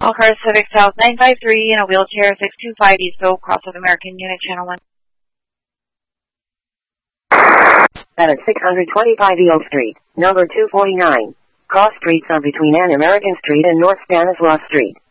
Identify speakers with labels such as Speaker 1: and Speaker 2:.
Speaker 1: All cars Civic South 953 in a wheelchair 625 East Oak, cross of American Unit Channel 1.
Speaker 2: That is 625 Oak Street, number 249. Cross streets are between An American Street and North Stanislaus Street.